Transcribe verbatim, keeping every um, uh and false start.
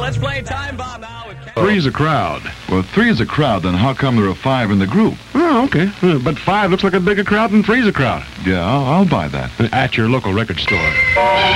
let's play Time Bomb now. With Three's a crowd. Well, if three is a crowd, then how come there are five in the group? Oh, okay. Uh, But five looks like a bigger crowd than three's a crowd. Yeah, I'll, I'll buy that. At your local record store.